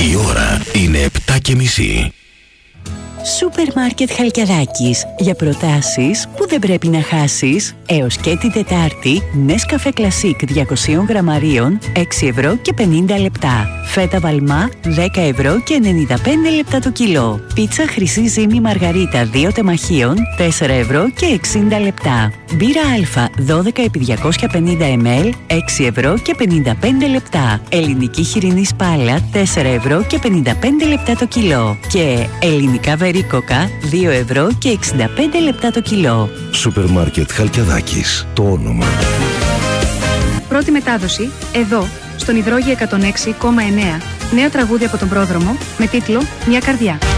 Η ώρα είναι 7:30. Σούπερ Μάρκετ Χαλκιαδάκης. Για προτάσεις που δεν πρέπει να χάσεις. Έως και την Τετάρτη, Nescafé Classic 200 γραμμαρίων, 6 ευρώ και 50 λεπτά. Φέτα Βαλμά, 10 ευρώ και 95 λεπτά το κιλό. Πίτσα Χρυσή Ζύμη Μαργαρίτα 2 τεμαχίων, 4 ευρώ και 60 λεπτά. Μπύρα Α, 12 επί 250 ml, 6 ευρώ και 55 λεπτά. Ελληνική χοιρινή σπάλα, 4 ευρώ και 55 λεπτά το κιλό. Και ελληνικά βερίκοκα, 2 ευρώ και 65 λεπτά το κιλό. Σούπερ Μάρκετ Χαλκιαδάκης. Το όνομα. Πρώτη μετάδοση, εδώ, στον Υδρόγειο 106,9. Νέο τραγούδι από τον πρόδρομο, με τίτλο «Μια καρδιά».